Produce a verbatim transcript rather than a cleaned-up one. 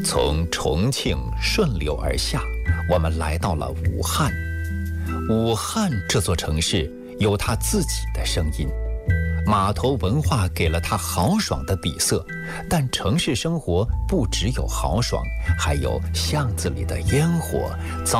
从重庆顺流而下，我们来到了武汉。武汉这座城市有它自己的声音，码头文化给了它豪爽的底色，但城市生活不只有豪爽，还有巷子里的烟火。